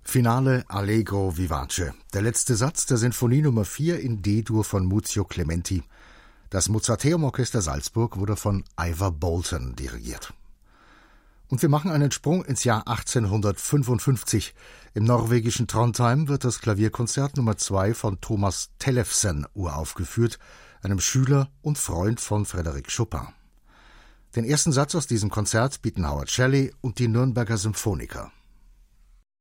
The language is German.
Finale Allegro vivace, der letzte Satz der Sinfonie Nummer 4 in D-Dur von Muzio Clementi. Das Mozarteum-Orchester Salzburg wurde von Ivor Bolton dirigiert. Und wir machen einen Sprung ins Jahr 1855. Im norwegischen Trondheim wird das Klavierkonzert Nummer 2 von Thomas Tellefsen uraufgeführt, einem Schüler und Freund von Frédéric Chopin. Den ersten Satz aus diesem Konzert bieten Howard Shelley und die Nürnberger Symphoniker.